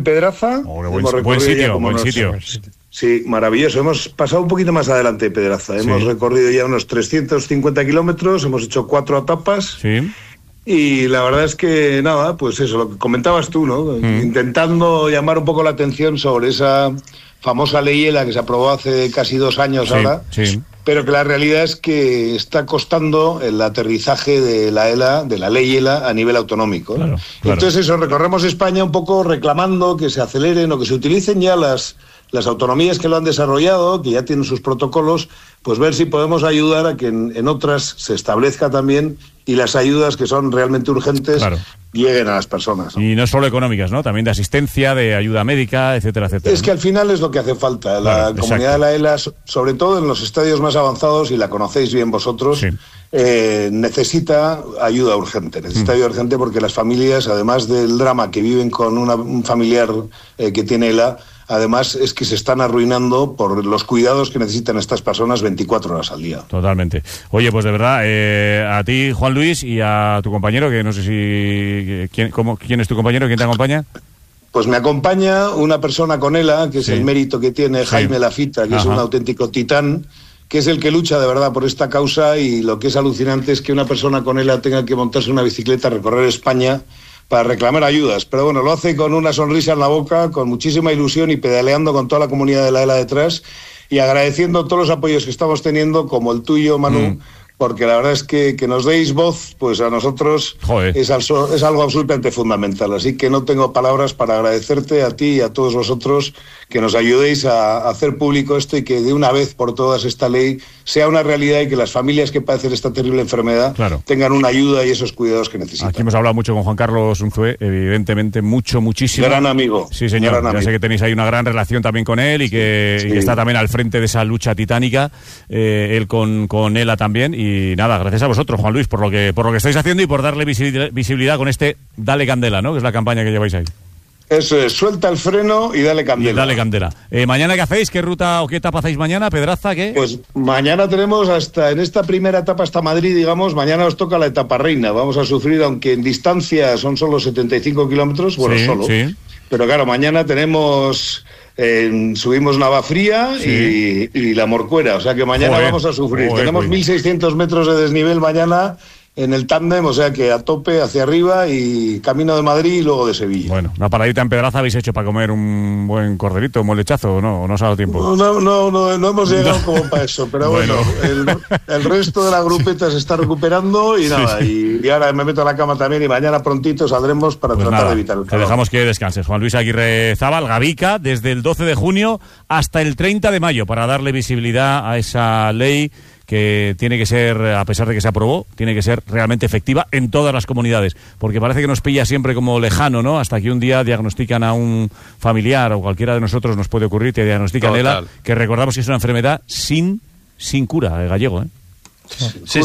Pedraza. Buen sitio. Sí, maravilloso. Hemos pasado un poquito más adelante de Pedraza. Hemos recorrido ya unos 350 kilómetros, hemos hecho 4 etapas. Sí. Y la verdad es que, nada, pues eso, lo que comentabas tú, ¿no? Intentando llamar un poco la atención sobre esa famosa ley ELA que se aprobó hace casi 2 años ahora. Sí. Pero que la realidad es que está costando el aterrizaje de la ELA, de la ley ELA, a nivel autonómico. Claro. Entonces eso, recorremos España un poco reclamando que se aceleren o que se utilicen ya las autonomías que lo han desarrollado, que ya tienen sus protocolos, pues ver si podemos ayudar a que en otras se establezca también y las ayudas que son realmente urgentes lleguen a las personas, ¿no? Y no solo económicas, ¿no? También de asistencia, de ayuda médica, etcétera, etcétera. Es que al final es lo que hace falta. La comunidad de la ELA, sobre todo en los estadios más avanzados, y la conocéis bien vosotros, necesita ayuda urgente. Necesita ayuda urgente porque las familias, además del drama que viven con un familiar que tiene ELA, además es que se están arruinando por los cuidados que necesitan estas personas 24 horas al día. Totalmente. Oye, pues de verdad, a ti, Juan Luis, y a tu compañero, que no sé si... ¿Quién es tu compañero? ¿Quién te acompaña? Pues me acompaña una persona con ELA, que es el mérito que tiene Jaime Lafita, que es un auténtico titán, que es el que lucha de verdad por esta causa, y lo que es alucinante es que una persona con ELA tenga que montarse una bicicleta, recorrer España para reclamar ayudas, pero bueno, lo hace con una sonrisa en la boca, con muchísima ilusión y pedaleando con toda la comunidad de la ELA detrás y agradeciendo todos los apoyos que estamos teniendo, como el tuyo, Manu, porque la verdad es que nos deis voz, pues a nosotros es algo absolutamente fundamental. Así que no tengo palabras para agradecerte a ti y a todos vosotros que nos ayudéis a hacer público esto y que de una vez por todas esta ley sea una realidad y que las familias que padecen esta terrible enfermedad tengan una ayuda y esos cuidados que necesitan. Aquí hemos hablado mucho con Juan Carlos Unzué, evidentemente muchísimo. Gran amigo. Sí, señor. Ya sé que tenéis ahí una gran relación también con él y que está también al frente de esa lucha titánica, él con ELA también. Y nada, gracias a vosotros, Juan Luis, por lo que estáis haciendo y por darle visibilidad con este Dale Candela, ¿no? Que es la campaña que lleváis ahí. Eso es, suelta el freno y dale candela. Dale candela. ¿Mañana qué hacéis? ¿Qué ruta o qué etapa hacéis mañana? ¿Pedraza qué? Pues mañana tenemos en esta primera etapa hasta Madrid, digamos, mañana nos toca la etapa reina. Vamos a sufrir, aunque en distancia son solo 75 kilómetros, pero claro, mañana tenemos... subimos Navafría y La Morcuera, o sea que mañana vamos a sufrir. Tenemos 1.600 metros de desnivel mañana en el tándem, o sea que a tope hacia arriba y camino de Madrid y luego de Sevilla. Bueno, una paradita en Pedraza habéis hecho para comer un buen corderito, un buen lechazo, ¿o no? ¿O no os ha dado tiempo? No hemos llegado como para eso, pero bueno, el resto de la grupeta se está recuperando y nada, y ahora me meto a la cama también y mañana prontito saldremos para tratar de evitar el calor. Te dejamos que descanses. Juan Luis Aguirre Zabal, Gavica, desde el 12 de junio hasta el 30 de mayo para darle visibilidad a esa ley que tiene que ser, a pesar de que se aprobó, tiene que ser realmente efectiva en todas las comunidades, porque parece que nos pilla siempre como lejano, ¿no? Hasta que un día diagnostican a un familiar o cualquiera de nosotros nos puede ocurrir, te diagnostican ELA, que recordamos que es una enfermedad sin cura, Gallego, ¿eh? Sí.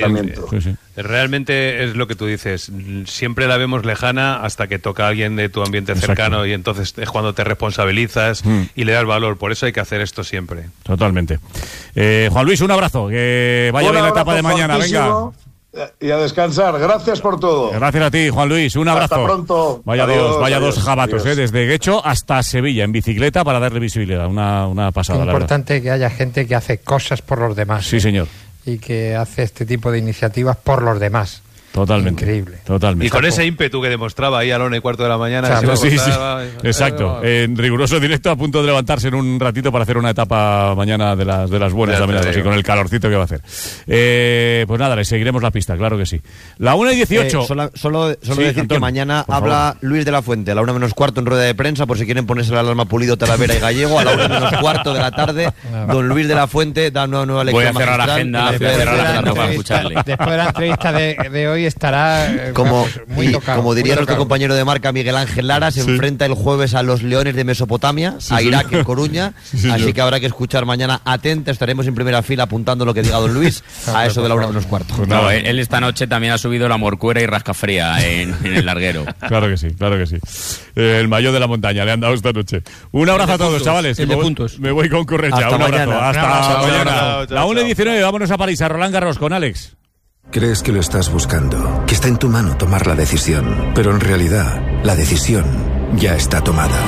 Realmente es lo que tú dices. Siempre la vemos lejana hasta que toca a alguien de tu ambiente cercano y entonces es cuando te responsabilizas y le das valor. Por eso hay que hacer esto siempre. Totalmente. Juan Luis, un abrazo. Que vaya bien la etapa de mañana. Venga. Y a descansar. Gracias por todo. Gracias a ti, Juan Luis. Un abrazo. Hasta pronto. Vaya dos jabatos, desde Guecho hasta Sevilla en bicicleta para darle visibilidad. Una pasada. Es importante que haya gente que hace cosas por los demás. Sí, señor. Y que hace este tipo de iniciativas por los demás. Totalmente. Increíble. Totalmente. Y con ese ímpetu que demostraba ahí a la 1:15 de la mañana. Sí. Exacto. En riguroso directo, a punto de levantarse en un ratito para hacer una etapa mañana de las buenas, así con el calorcito que va a hacer. Pues nada, le seguiremos la pista, claro que sí. La 1:18. Solo decir que mañana habla Luis de la Fuente a la 1:15 en rueda de prensa, por si quieren ponerse la alarma Pulido, Talavera y Gallego. A la 1:15 de la tarde, don Luis de la Fuente da una nueva lectura. Voy a cerrar la agenda, para escucharle. Después de la entrevista de hoy estará muy tocado. Como diría nuestro compañero de marca Miguel Ángel Lara, se enfrenta el jueves a los Leones de Mesopotamia, a Irak en Coruña, así que habrá que escuchar mañana atenta, estaremos en primera fila apuntando lo que diga don Luis a eso de la 1:15. Pues no, él esta noche también ha subido la Morcuera y Rascafría en el larguero. Claro que sí. El maillot de la montaña le han dado esta noche. Un abrazo a todos, chavales. Me voy con Correcha. Un abrazo. Hasta mañana. La 1:19, vámonos a París, a Roland Garros con Alex. Crees que lo estás buscando, que está en tu mano tomar la decisión, pero en realidad la decisión ya está tomada.